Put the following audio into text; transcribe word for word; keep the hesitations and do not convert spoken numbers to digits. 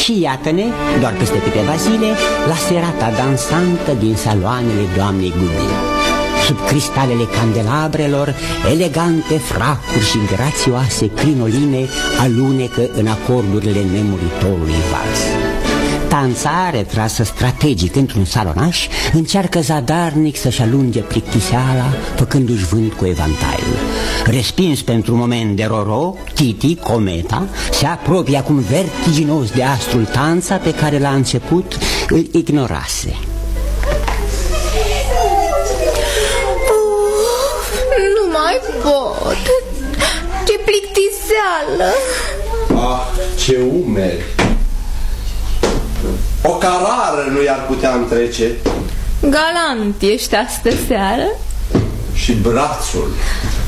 Și iată-ne, doar peste câteva zile, la serata dansantă din saloanele doamnei Gooding. Sub cristalele candelabrelor, elegante fracuri și grațioase crinoline alunecă în acordurile nemuritorului vals. Tanța, retrasă strategic într-un salonaș, încearcă zadarnic să-și alunge plictiseala, făcându-și vânt cu evantaiul. Respins pentru un moment de Roro, Titi, cometa, se apropie acum vertiginos de astrul Tanța pe care la început îl ignorase. Uf, nu mai pot. Ce plictiseală. Ah, ce umeri. O carară nu i-ar putea întrece. Galant ești astă seară. Și brațul.